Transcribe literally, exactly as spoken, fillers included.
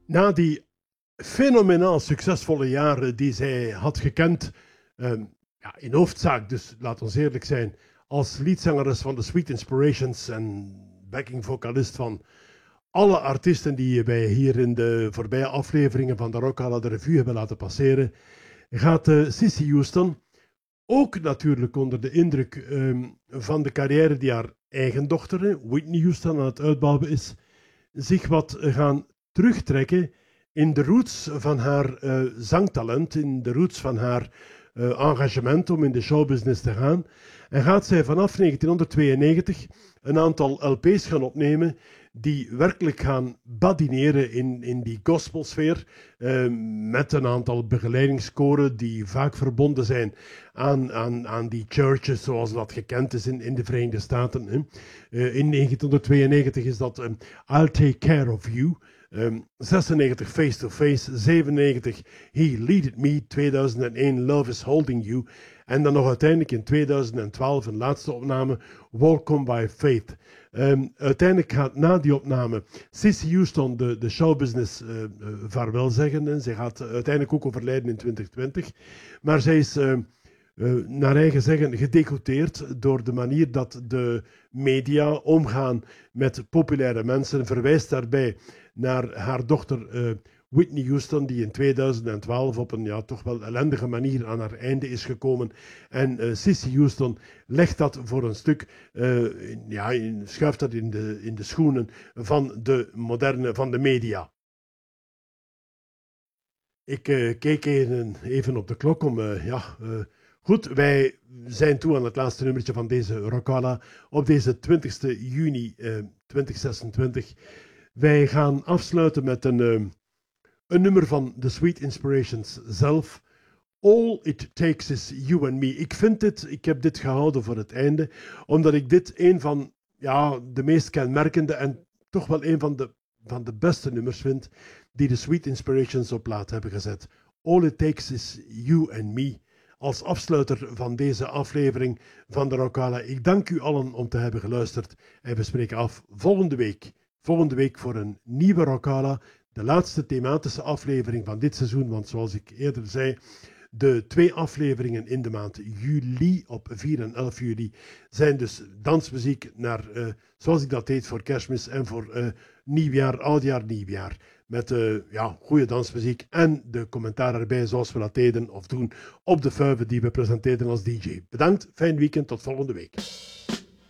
Na die fenomenaal succesvolle jaren die zij had gekend, um, ja, in hoofdzaak, dus laat ons eerlijk zijn, als leadzangeres van de Sweet Inspirations en backing vocalist van alle artiesten die wij hier in de voorbije afleveringen van de Rockhala de Revue hebben laten passeren, gaat uh, Cissy Houston, ook natuurlijk onder de indruk um, van de carrière die haar eigen dochter, Whitney Houston, aan het uitbouwen is, zich wat gaan terugtrekken in de roots van haar uh, zangtalent, in de roots van haar uh, engagement om in de showbusiness te gaan. En gaat zij vanaf negentien-tweeënnegentig een aantal L P's gaan opnemen die werkelijk gaan badineren in, in die gospelsfeer, uh, met een aantal begeleidingskoren die vaak verbonden zijn aan, aan, aan die churches zoals dat gekend is in, in de Verenigde Staten. Hè. Uh, in negentien tweeënnegentig is dat um, I'll Take Care of You. Um, zesennegentig Face to Face, zevenennegentig He Leaded Me, tweeduizend één Love is Holding You en dan nog uiteindelijk in tweeduizend twaalf een laatste opname, Walk On By Faith. Um, uiteindelijk gaat na die opname Cissy Houston de, de showbusiness uh, uh, vaarwel zeggen en zij gaat uh, uiteindelijk ook overlijden in twintig twintig, maar zij is uh, uh, naar eigen zeggen gedegoteerd door de manier dat de media omgaan met populaire mensen, verwijst daarbij naar haar dochter uh, Whitney Houston, die in tweeduizend twaalf op een ja, toch wel ellendige manier aan haar einde is gekomen. En uh, Cissy Houston legt dat voor een stuk, uh, in, ja, in, schuift dat in de, in de schoenen van de moderne, van de media. Ik uh, keek even, even op de klok om, uh, ja... Uh, Goed, wij zijn toe aan het laatste nummertje van deze Rockhala op deze twintigste juni uh, twintig zesentwintig. Wij gaan afsluiten met een, uh, een nummer van The Sweet Inspirations zelf. All It Takes Is You and Me. Ik vind dit, ik heb dit gehouden voor het einde, omdat ik dit een van ja, de meest kenmerkende en toch wel een van de, van de beste nummers vind die de Sweet Inspirations op plaat hebben gezet. All It Takes Is You and Me. Als afsluiter van deze aflevering van de Rockhala. Ik dank u allen om te hebben geluisterd en we spreken af volgende week. Volgende week voor een nieuwe Rockhala, de laatste thematische aflevering van dit seizoen, want zoals ik eerder zei, de twee afleveringen in de maand juli, op vier en elf juli, zijn dus dansmuziek naar, uh, zoals ik dat deed voor Kerstmis en voor uh, nieuwjaar, oudjaar, nieuwjaar. Met uh, ja, goede dansmuziek en de commentaar erbij zoals we dat deden of doen op de vuiven die we presenteerden als D J. Bedankt, fijn weekend, tot volgende week.